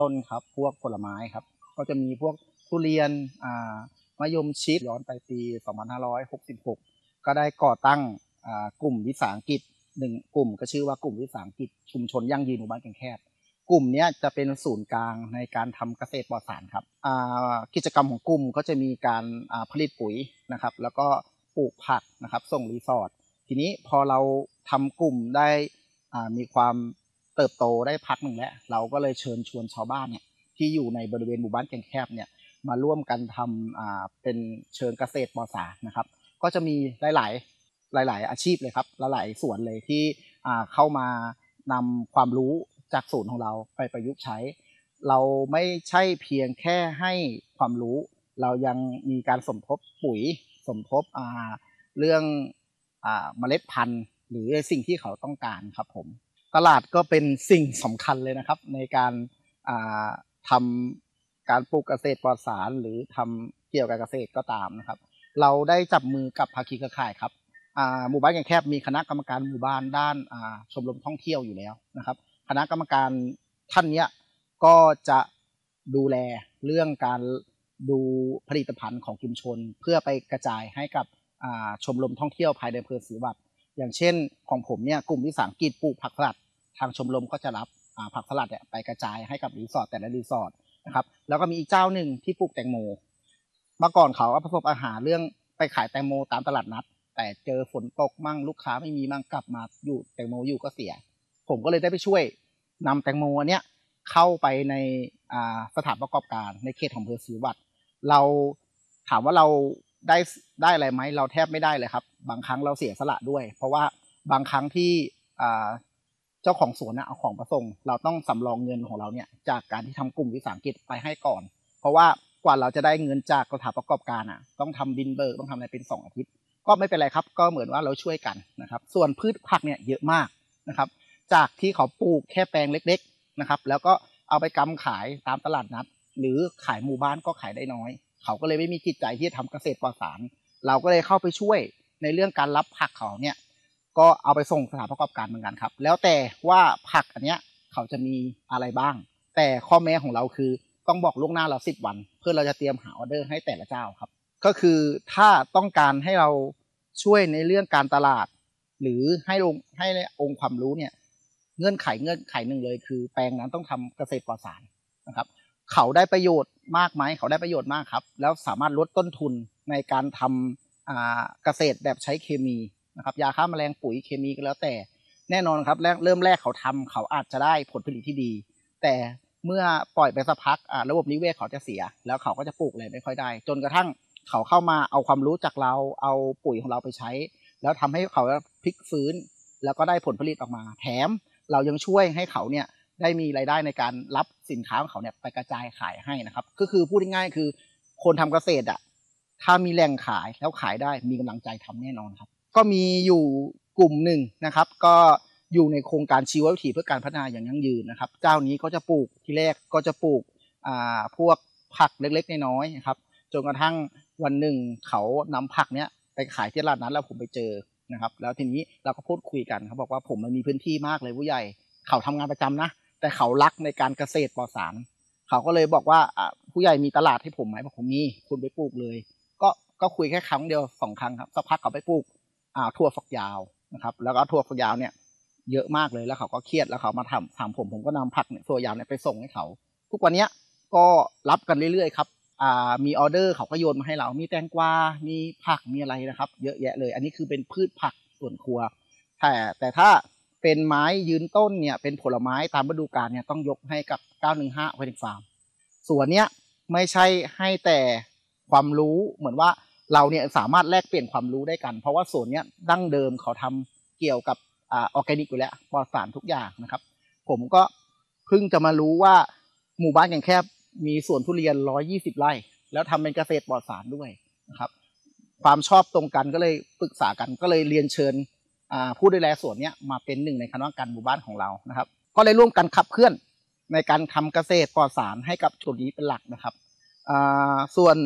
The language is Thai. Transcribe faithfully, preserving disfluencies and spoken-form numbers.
ต้นครับพวกผลไม้ครับก็จะมีพวกทุเรียนอ่ามะยมชิดย้อนไปปีสองพันห้าร้อยหกสิบหกก็ได้ก่อตั้งอ่ากลุ่มวิสาหกิจหนึ่งกลุ่มก็ชื่อว่ากลุ่มวิสาหกิจชุมชนยั่งยืนหมู่บ้านแก่งแคบกลุ่มนี้จะเป็นศูนย์กลางในการทำเกษตรปลอดสารครับกิจกรรมของกลุ่มก็จะมีการผลิตปุ๋ยนะครับแล้วก็ปลูกผักนะครับส่งรีสอร์ททีนี้พอเราทำกลุ่มได้มีความเติบโตได้พักหนึ่งแล้วเราก็เลยเชิญชวนชาวบ้านเนี่ยที่อยู่ในบริเวณหมู่บ้านแก่งแคบเนี่ยมาร่วมกันทำเป็นเชิงเกษตรปลอดสารนะครับก็จะมีหลายๆหลายๆอาชีพเลยครับหลายๆส่วนเลยที่เข้ามานำความรู้จากศูนย์ของเราไปประยุกต์ใช้เราไม่ใช่เพียงแค่ให้ความรู้เรายังมีการสมทบปุ๋ยสมทบเรื่องเมล็ดพันธุ์หรือสิ่งที่เขาต้องการครับผมตลาดก็เป็นสิ่งสำคัญเลยนะครับในการทำการปลูกเกษตรปลอดสารหรือทำเกี่ยวกับเกษตรก็ตามนะครับเราได้จับมือกับภาคีเครือข่ายครับหมู่บ้านแก่งแคบมีคณะกรรมการหมู่บ้านด้านชมรมท่องเที่ยวอยู่แล้วนะครับคณะกรรมการท่านนี้ก็จะดูแลเรื่องการดูผลิตภัณฑ์ของชุมชนเพื่อไปกระจายให้กับชมรมท่องเที่ยวภายในอำเภอศรีวัดอย่างเช่นของผมเนี่ยกลุ่มวิสาหกิจปลูกผักสลัดทางชมรมก็จะรับผักสลัดเนี่ยไปกระจายให้กับรีสอร์ทแต่ละรีสอร์ทนะครับแล้วก็มีอีกเจ้าหนึ่งที่ปลูกแตงโมเมื่อก่อนเขาก็ประสบปัญหาเรื่องไปขายแตงโมตามตลาดนัดแต่เจอฝนตกมั่งลูกค้าไม่มีมั่งกลับมาอยู่แตงโมอยู่ก็เสียผมก็เลยได้ไปช่วยนำแตงโมเนี้ยเข้าไปในสถานประกอบการในเขตของอำเภอศรีวัดเราถามว่าเราได้ได้อะไรไหมเราแทบไม่ได้เลยครับบางครั้งเราเสียสละด้วยเพราะว่าบางครั้งที่เจ้าของสวนเอาของมาส่งเราต้องสำรองเงินของเราเนี่ยจากการที่ทำกลุ่มวิสาหกิจไปให้ก่อนเพราะว่ากว่าเราจะได้เงินจากสถานประกอบการอ่ะต้องทำบินเบิกต้องทำอะไรเป็นสองอาทิตย์ก็ไม่เป็นไรครับก็เหมือนว่าเราช่วยกันนะครับส่วนพืชผักเนี่ยเยอะมากนะครับจากที่เขาปลูกแค่แปลงเล็กๆนะครับแล้วก็เอาไปกำขายตามตลาดนัดหรือขายหมู่บ้านก็ขายได้น้อยเขาก็เลยไม่มีจิตใจที่จะทำเกษตรปลอดสารเราก็เลยเข้าไปช่วยในเรื่องการรับผักเขาเนี่ยก็เอาไปส่งสถานประกอบการเหมือนกันครับแล้วแต่ว่าผักอันเนี้ยเขาจะมีอะไรบ้างแต่ข้อแม้ของเราคือต้องบอกล่วงหน้าเราสิบวันเพื่อเราจะเตรียมหาออเดอร์ให้แต่ละเจ้าครับก็คือถ้าต้องการให้เราช่วยในเรื่องการตลาดหรือให้องค์ให้องค์ความรู้เนี่ยเงื่อนไขเงื่อนไขหนึ่งเลยคือแปลงนั้นต้องทำเกษตรปลอดสารนะครับเขาได้ประโยชน์มากไหมเขาได้ประโยชน์มากครับแล้วสามารถลดต้นทุนในการทำเกษตรแบบใช้เคมีนะครับยาฆ่าแมลงปุ๋ยเคมีก็แล้วแต่แน่นอนครับแรกเริ่มแรกเขาทำเขาอาจจะได้ผลผลิตที่ดีแต่เมื่อปล่อยไปสักพักระบบนิเวศเขาจะเสียแล้วเขาก็จะปลูกอะไรไม่ค่อยได้จนกระทั่งเขาเข้ามาเอาความรู้จากเราเอาปุ๋ยของเราไปใช้แล้วทำให้เขาพลิกฟื้นแล้วก็ได้ผลผลิตออกมาแถมเรายังช่วยให้เขาเนี่ยได้มีรายได้ในการรับสินค้าของเขาเนี่ยไปกระจายขายให้นะครับก็คือพูดง่ายๆคือคนทำเกษตรอ่ะถ้ามีแหล่งขายแล้วขายได้มีกำลังใจทำแน่นอนครับก็มีอยู่กลุ่มหนึ่งนะครับก็อยู่ในโครงการชีววิถีเพื่อการพัฒนาอย่างยั่งยืนนะครับเจ้านี้ก็จะปลูกที่แรกก็จะปลูกอ่าพวกผักเล็กๆน้อยๆนะครับจนกระทั่งวันหนึ่งเขานำผักเนี้ยไปขายที่ตลาดนั้นแล้วผมไปเจอนะครับแล้วทีนี้เราก็พูดคุยกันเขาบอกว่าผมมันมีพื้นที่มากเลยผู้ใหญ่เขาทำงานประจำนะแต่เขารักในการเกษตรปลอดสารเขาก็เลยบอกว่าผู้ใหญ่มีตลาดให้ผมไหมบอกผมมีคุณไปปลูกเลยก็ก็คุยแค่ครั้งเดียวสองครั้งครับสักพักเขาไปปลูกอ่าถั่วฝักยาวนะครับแล้วก็ถั่วฝักยาวเนี่ยเยอะมากเลยแล้วเขาก็เครียดแล้วเขามาถามถามผมผมก็นำผักเนี่ยถั่วยาวเนี่ยไปส่งให้เขาทุกวันนี้ก็รับกันเรื่อยๆครับอ่ามีออเดอร์เขาก็โยนมาให้เรามีแตงกวามีผักมีอะไรนะครับเยอะแยะเลยอันนี้คือเป็นพืชผักสวนครัวแต่แต่ถ้าเป็นไม้ยืนต้นเนี่ยเป็นผลไม้ตามฤดูกาลเนี่ยต้องยกให้กับเก้าหนึ่งห้าออร์แกนิกฟาร์มส่วนเนี้ยไม่ใช่ให้แต่ความรู้เหมือนว่าเราเนี่ยสามารถแลกเปลี่ยนความรู้ได้กันเพราะว่าส่วนเนี้ยดั้งเดิมเขาทำเกี่ยวกับอ่าออร์แกนิกอยู่แล้วปลอดสารทุกอย่างนะครับผมก็เพิ่งจะมารู้ว่าหมู่บ้านแก่งแคบมีสวนทุเรียนหนึ่งร้อยยี่สิบไร่แล้วทำเป็นเกษตรปลอดสารด้วยนะครับความชอบตรงกันก็เลยปรึกษากันก็เลยเรียนเชิญผู้ดูแลสวนเนี้ยมาเป็นหนึ่งในคณะกรรมการหมู่บ้านของเรานะครับก็เลยร่วมกันขับเคลื่อนในการทำเกษตรปลอดสารให้กับชุมชนนี้เป็นหลักนะครับส่วน